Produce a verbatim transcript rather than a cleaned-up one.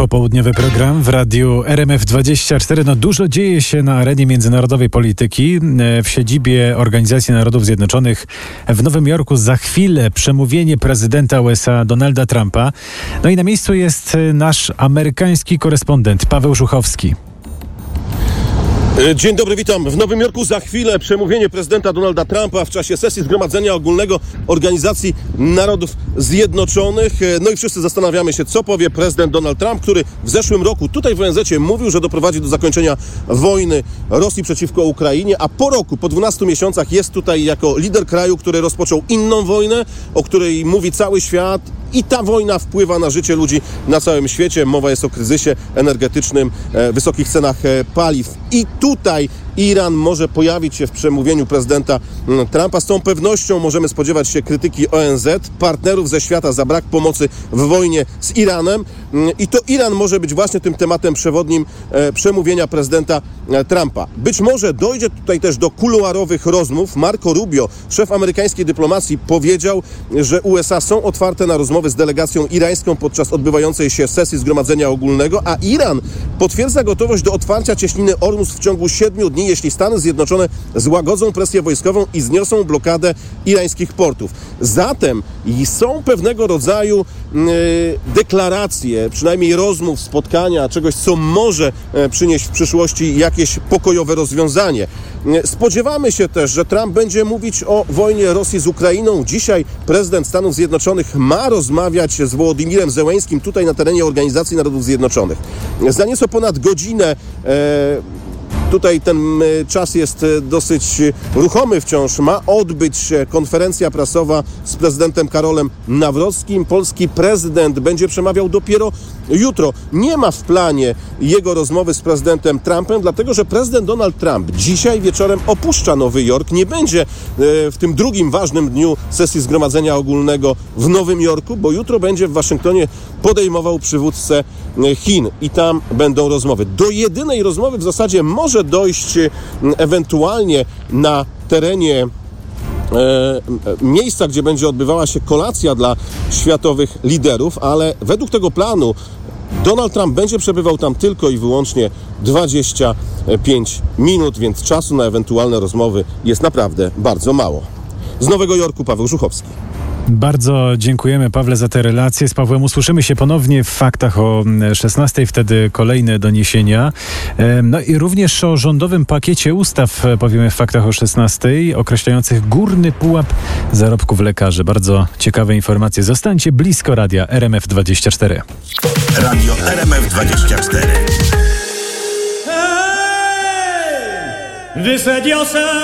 Popołudniowy program w radiu R M F dwadzieścia cztery. No dużo dzieje się na arenie międzynarodowej polityki. W siedzibie Organizacji Narodów Zjednoczonych w Nowym Jorku za chwilę przemówienie prezydenta U S A Donalda Trumpa. No i na miejscu jest nasz amerykański korespondent Paweł Żuchowski. Dzień dobry, witam. W Nowym Jorku za chwilę przemówienie prezydenta Donalda Trumpa w czasie sesji Zgromadzenia Ogólnego Organizacji Narodów Zjednoczonych. No i wszyscy zastanawiamy się, co powie prezydent Donald Trump, który w zeszłym roku tutaj w O N Z-cie mówił, że doprowadzi do zakończenia wojny Rosji przeciwko Ukrainie, a po roku, po dwunastu miesiącach jest tutaj jako lider kraju, który rozpoczął inną wojnę, o której mówi cały świat. I ta wojna wpływa na życie ludzi na całym świecie. Mowa jest o kryzysie energetycznym, e, wysokich cenach e, paliw. I tutaj Iran może pojawić się w przemówieniu prezydenta m, Trumpa. Z tą pewnością możemy spodziewać się krytyki O N Z, partnerów ze świata za brak pomocy w wojnie z Iranem. M, I to Iran może być właśnie tym tematem przewodnim e, przemówienia prezydenta e, Trumpa. Być może dojdzie tutaj też do kuluarowych rozmów. Marco Rubio, szef amerykańskiej dyplomacji, powiedział, że U S A są otwarte na rozmowy z delegacją irańską podczas odbywającej się sesji Zgromadzenia Ogólnego, a Iran potwierdza gotowość do otwarcia cieśniny Ormus w ciągu siedmiu dni, jeśli Stany Zjednoczone złagodzą presję wojskową i zniosą blokadę irańskich portów. Zatem są pewnego rodzaju yy, deklaracje, przynajmniej rozmów, spotkania, czegoś, co może yy, przynieść w przyszłości jakieś pokojowe rozwiązanie. Yy, spodziewamy się też, że Trump będzie mówić o wojnie Rosji z Ukrainą. Dzisiaj prezydent Stanów Zjednoczonych ma rozmawiać z Wołodymirem Zełeńskim tutaj na terenie Organizacji Narodów Zjednoczonych. Za nieco ponad godzinę yy, Tutaj ten czas jest dosyć ruchomy wciąż. Ma odbyć się konferencja prasowa z prezydentem Karolem Nawrockim. Polski prezydent będzie przemawiał dopiero jutro. Nie ma w planie jego rozmowy z prezydentem Trumpem, dlatego że prezydent Donald Trump dzisiaj wieczorem opuszcza Nowy Jork. Nie będzie w tym drugim ważnym dniu sesji Zgromadzenia Ogólnego w Nowym Jorku, bo jutro będzie w Waszyngtonie podejmował przywódcę Chin i tam będą rozmowy. Do jedynej rozmowy w zasadzie może dojść ewentualnie na terenie e, miejsca, gdzie będzie odbywała się kolacja dla światowych liderów, ale według tego planu Donald Trump będzie przebywał tam tylko i wyłącznie dwadzieścia pięć minut, więc czasu na ewentualne rozmowy jest naprawdę bardzo mało. Z Nowego Jorku Paweł Żuchowski. Bardzo dziękujemy, Pawle, za te relacje. Z Pawłem usłyszymy się ponownie w faktach o szesnastej, wtedy kolejne doniesienia. No i również o rządowym pakiecie ustaw powiemy w faktach o szesnastej, określających górny pułap zarobków lekarzy. Bardzo ciekawe informacje. Zostańcie blisko radia R M F dwadzieścia cztery. Radio R M F dwadzieścia cztery.